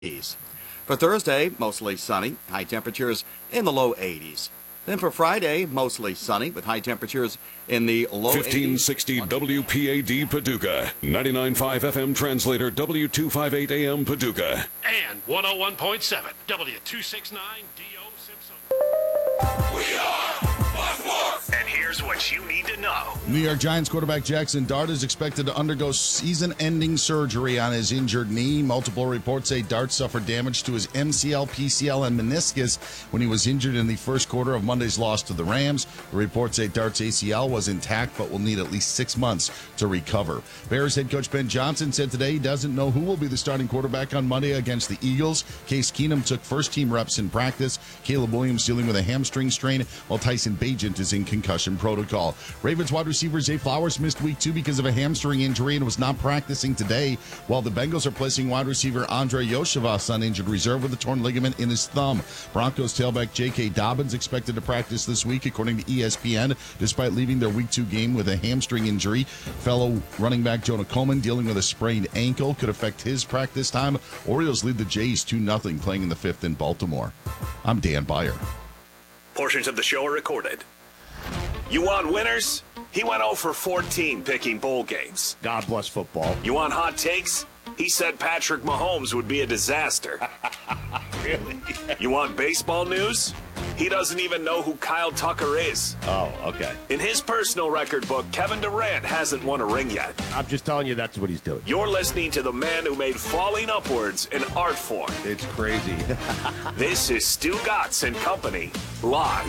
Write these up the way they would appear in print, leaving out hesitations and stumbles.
For Thursday, mostly sunny, high temperatures in the low 80s. Then for Friday, mostly sunny with high temperatures in the low 1560 WPAD Paducah, 99.5 FM translator W258 AM Paducah, and 101.7 W269 DO Simpson. We are Buckmore. And here's what you need to know. New York Giants quarterback Jackson Dart is expected to undergo season-ending surgery on his injured knee. Multiple reports say Dart suffered damage to his MCL, PCL, and meniscus when he was injured in the first quarter of Monday's loss to the Rams. The reports say Dart's ACL was intact but will need at least 6 months to recover. Bears head coach Ben Johnson said today he doesn't know who will be the starting quarterback on Monday against the Eagles. Case Keenum took first-team reps in practice. Caleb Williams dealing with a hamstring strain, while Tyson Bagent is in concussion protocol. Ravens wide receiver Zay Flowers missed week 2 because of a hamstring injury and was not practicing today, while the Bengals are placing wide receiver Andre Yoshivas on injured reserve with a torn ligament in his thumb. Broncos tailback J.K. Dobbins expected to practice this week, according to ESPN, despite leaving their week 2 game with a hamstring injury. Fellow running back Jonah Coleman dealing with a sprained ankle could affect his practice time. Orioles lead the Jays 2-0 playing in the 5th in Baltimore. I'm Dan Beyer. Portions of the show are recorded. You want winners? He went 0 for 14 picking bowl games. God bless football. You want hot takes? He said Patrick Mahomes would be a disaster. Really? You want baseball news? He doesn't even know who Kyle Tucker is. Oh, okay. In his personal record book, Kevin Durant hasn't won a ring yet. I'm just telling you that's what he's doing. You're listening to the man who made falling upwards an art form. It's crazy. This is Stu Gatz and Company, live.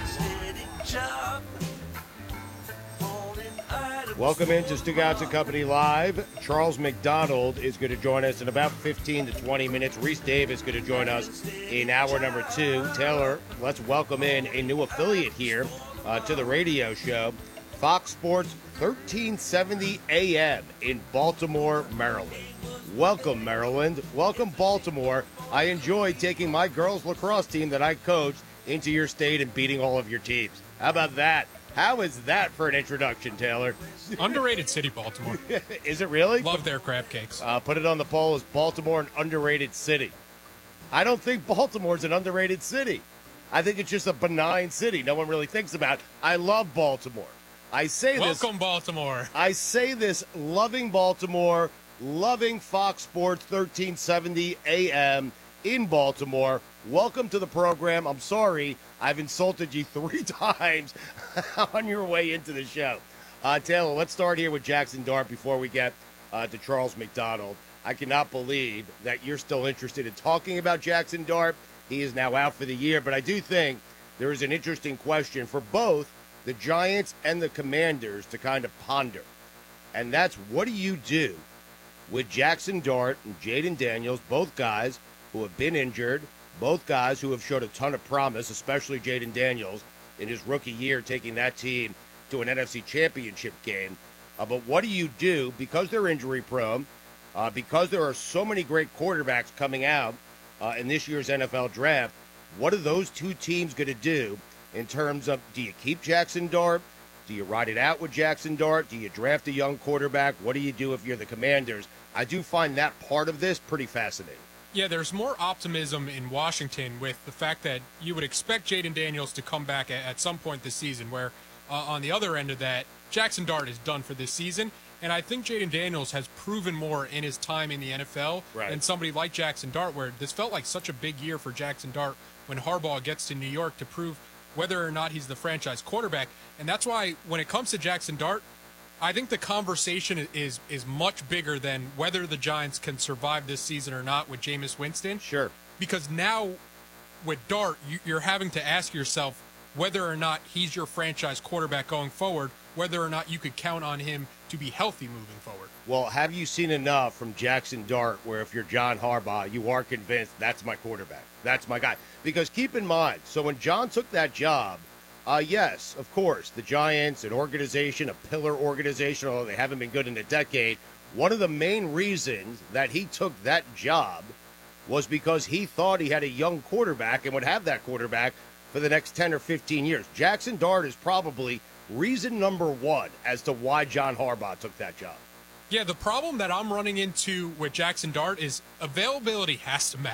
Welcome into Stu Gatz and Company Live. Charles McDonald is going to join us in about 15 to 20 minutes. Reese Davis is going to join us in hour number 2. Taylor, let's welcome in a new affiliate here to the radio show, Fox Sports 1370 AM in Baltimore, Maryland. Welcome, Maryland. Welcome, Baltimore. I enjoyed taking my girls lacrosse team that I coached into your state and beating all of your teams. How about that? How is that for an introduction, Taylor? Underrated city, Baltimore. Is it really? Love their crab cakes. Put it on the poll. Is Baltimore an underrated city? I don't think Baltimore's an underrated city. I think it's just a benign city no one really thinks about. I love Baltimore. Welcome, Baltimore. I say this loving Baltimore, loving Fox Sports 1370 AM in Baltimore. Welcome to the program. I'm sorry I've insulted you 3 times on your way into the show. Taylor, let's start here with Jackson Dart before we get to Charles McDonald. I cannot believe that you're still interested in talking about Jackson Dart. He is now out for the year, but I do think there is an interesting question for both the Giants and the Commanders to kind of ponder. And that's, what do you do with Jackson Dart and Jayden Daniels, both guys who have been injured, both guys who have showed a ton of promise, especially Jayden Daniels in his rookie year, taking that team to an NFC championship game. But what do you do because they're injury prone, because there are so many great quarterbacks coming out in this year's NFL draft? What are those two teams going to do in terms of, do you keep Jackson Dart? Do you ride it out with Jackson Dart? Do you draft a young quarterback? What do you do if you're the Commanders? I do find that part of this pretty fascinating. Yeah, there's more optimism in Washington with the fact that you would expect Jayden Daniels to come back at some point this season, where on the other end of that, Jackson Dart is done for this season. And I think Jayden Daniels has proven more in his time in the NFL than somebody like Jackson Dart, where this felt like such a big year for Jackson Dart when Harbaugh gets to New York to prove whether or not he's the franchise quarterback. And that's why when it comes to Jackson Dart, I think the conversation is much bigger than whether the Giants can survive this season or not with Jameis Winston. Sure. Because now with Dart, you're having to ask yourself whether or not he's your franchise quarterback going forward, whether or not you could count on him to be healthy moving forward. Well, have you seen enough from Jackson Dart where if you're John Harbaugh, you are convinced that's my quarterback, that's my guy? Because keep in mind, so when John took that job, yes, of course, the Giants, an organization, a pillar organization, although they haven't been good in a decade, one of the main reasons that he took that job was because he thought he had a young quarterback and would have that quarterback for the next 10 or 15 years. Jackson Dart is probably reason number one as to why John Harbaugh took that job. Yeah, the problem that I'm running into with Jackson Dart is availability has to